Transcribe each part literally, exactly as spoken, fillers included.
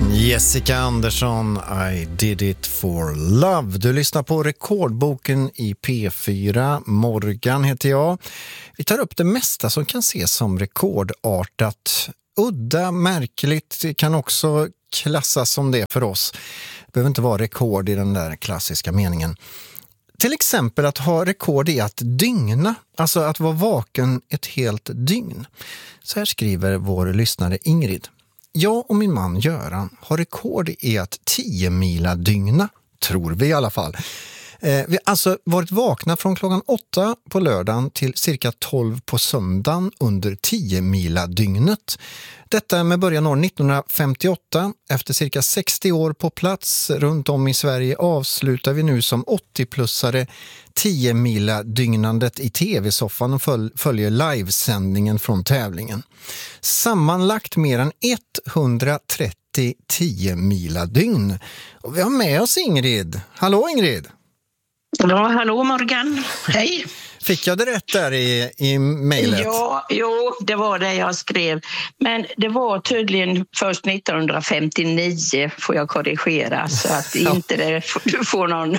Jessica Andersson, I did it for love. Du lyssnar på Rekordboken i P fyra. Morgan heter jag. Vi tar upp det mesta som kan ses som rekordartat. Udda, märkligt, kan också klassas som det för oss. Det behöver inte vara rekord i den där klassiska meningen. Till exempel att ha rekord i att dygna, alltså att vara vaken ett helt dygn. Så här skriver vår lyssnare Ingrid. Jag och min man Göran har rekord i att tio mila dygna, tror vi i alla fall. Eh, vi har alltså varit vakna från klockan åtta på lördagen till cirka tolv på söndagen under tio mila dygnet. Detta med början år nittonhundrafemtioåtta. Efter cirka sextio år på plats runt om i Sverige avslutar vi nu som åttio-plussare tio mila dygnandet i tv-soffan och föl- följer livesändningen från tävlingen. Sammanlagt mer än etthundratrettio tio mila dygn. Och vi har med oss Ingrid. Hallå Ingrid! Ja, hallå Morgan. Hej. Fick jag det rätt där i, i mejlet? Ja, jo, det var det jag skrev. Men det var tydligen först nittonhundrafemtionio, får jag korrigera, så att inte det, du får någon,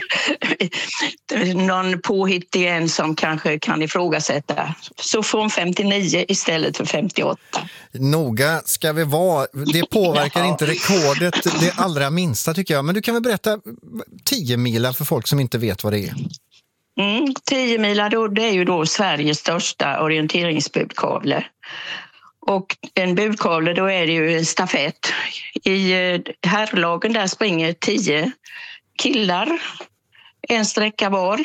någon påhitt igen som kanske kan ifrågasätta. Så från femtionio istället för femtioåtta. Noga ska vi vara. Det påverkar Ja. inte rekordet det allra minsta tycker jag. Men du kan väl berätta tio mila för folk som inte vet vad det är. Mm, tio mila då, det är ju då Sveriges största orienteringsbudkavle. Och en budkavle, då är det ju en stafett. I herrlagen där springer tio killar, en sträcka var.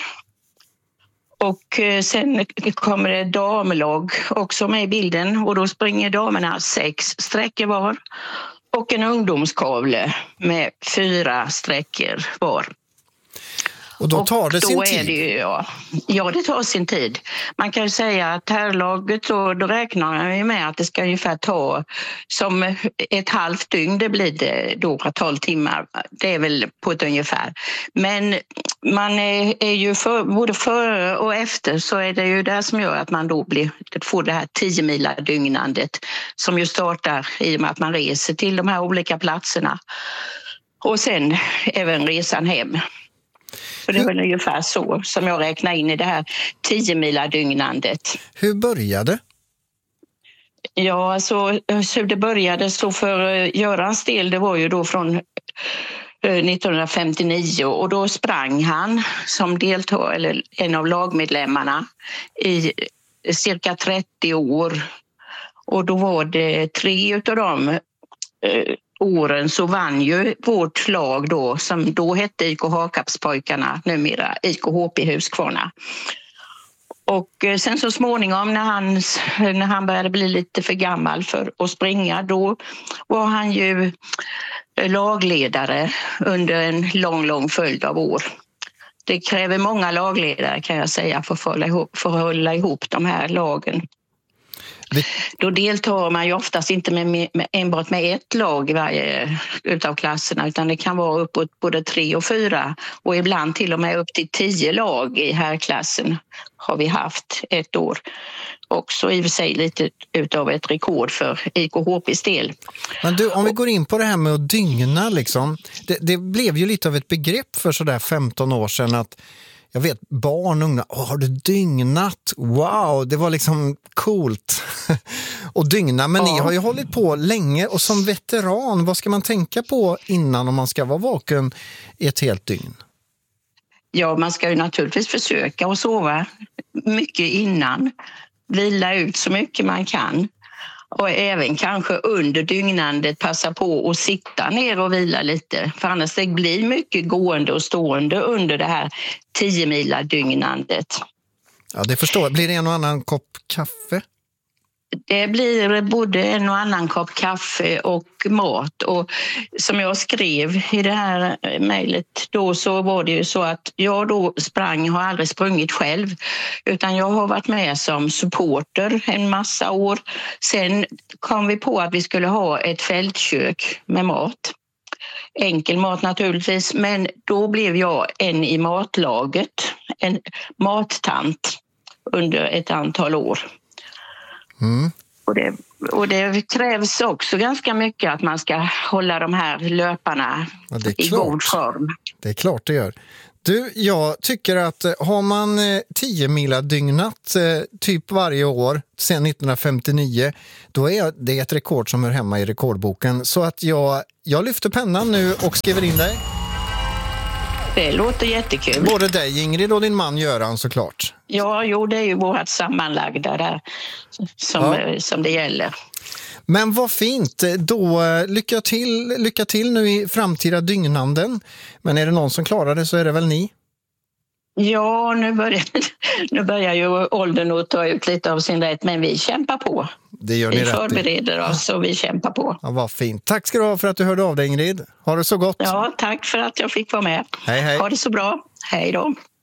Och sen kommer det damlag också med i bilden och då springer damerna sex sträckor var. Och en ungdomskavle med fyra sträckor var. Och då tar det och då sin är tid. Det ju, ja. ja, det tar sin tid. Man kan ju säga att herrlaget, då, då räknar man ju med att det ska ungefär ta som ett halvt dygn, det blir det då tolv timmar. Det är väl på ett ungefär. Men man är, är ju för, både före och efter så är det ju det som gör att man då blir, får det här tio mila dygnandet som ju startar i och med att man reser till de här olika platserna. Och sen även resan hem. Så det är väl ungefär så som jag räknar in i det här tio mila dygnandet. Hur började? Ja, alltså hur det började så för Görans del, det var ju då från nittonhundrafemtionio och då sprang han som deltagare, eller en av lagmedlemmarna, i cirka trettio år. Och då var det tre utav dem åren så vann ju vårt lag då, som då hette I K Hakapspojkarna, numera I K H P Huskvarna. Och sen så småningom när han, när han började bli lite för gammal för att springa, då var han ju lagledare under en lång, lång följd av år. Det kräver många lagledare kan jag säga för att hålla ihop, för att hålla ihop de här lagen. Vi... Då deltar man ju oftast inte med, med, enbart med ett lag i varje utav klasserna, utan det kan vara uppåt både tre och fyra och ibland till och med upp till tio lag i herrklassen har vi haft ett år. Också i och för sig lite utav ett rekord för I K H P:s del. Men du, om vi går in på det här med att dygna liksom, det, det blev ju lite av ett begrepp för sådär femton år sedan att jag vet, barn och unga, åh, har du dygnat? Wow, det var liksom coolt och dygna. Men ja. Ni har ju hållit på länge och som veteran, vad ska man tänka på innan om man ska vara vaken i ett helt dygn? Ja, man ska ju naturligtvis försöka att sova mycket innan. Vila ut så mycket man kan. Och även kanske under dygnandet passa på att sitta ner och vila lite. För annars det blir mycket gående och stående under det här tio mila dygnandet. Ja, det förstår jag. Blir det en och annan kopp kaffe? Det blir både en och annan kopp kaffe och mat. Och som jag skrev i det här mejlet då, så var det ju så att jag då sprang, har aldrig sprungit själv, utan jag har varit med som supporter en massa år. Sen kom vi på att vi skulle ha ett fältkök med mat. Enkel mat naturligtvis, men då blev jag en i matlaget, en mattant under ett antal år. Mm. Och det, och det krävs också ganska mycket att man ska hålla de här löparna ja, det är i klart. god form. Det är klart det gör. Du, jag tycker att har man tio mila dygnat typ varje år sedan nittonhundrafemtionio, då är det ett rekord som hör hemma i rekordboken. Så att jag, jag lyfter pennan nu och skriver in dig. Det låter jättekul. Både dig, Ingrid, och din man Göran såklart. Ja, jo, det är ju vårt sammanlagda där som, Ja. som det gäller. Men vad fint, då lycka till, lycka till nu i framtida dygnanden. Men är det någon som klarar det så är det väl ni? Ja, nu börjar, nu börjar ju åldern att ta ut lite av sin rätt, men vi kämpar på. Det gör ni vi rätt i. förbereder oss och vi kämpar på. Ja, vad fint. Tack ska du ha för att du hörde av dig, Ingrid. Ha det så gott. Ja, tack för att jag fick vara med. Hej, hej. Ha det så bra. Hej då.